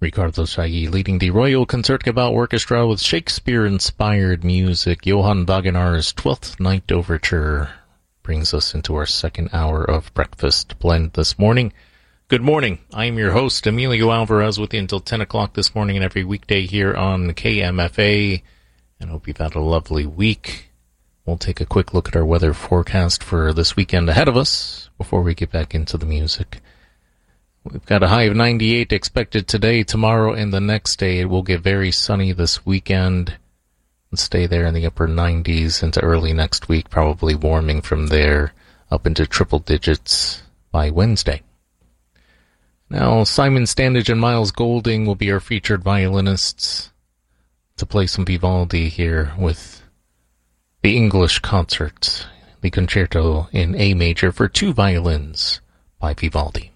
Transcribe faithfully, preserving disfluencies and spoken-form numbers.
Riccardo Chailly leading the Royal Concertgebouw Orchestra with Shakespeare-inspired music. Johann Wagenaar's Twelfth Night Overture brings us into our second hour of Breakfast Blend this morning. Good morning. I'm your host, Emilio Alvarez, with you until ten o'clock this morning and every weekday here on K M F A. And hope you've had a lovely week. We'll take a quick look at our weather forecast for this weekend ahead of us before we get back into the music. We've got a high of ninety-eight expected today, tomorrow, and the next day. It will get very sunny this weekend and stay there in the upper nineties into early next week, probably warming from there up into triple digits by Wednesday. Now, Simon Standage and Miles Golding will be our featured violinists to play some Vivaldi here with the English Concert, the concerto in A major for two violins by Vivaldi.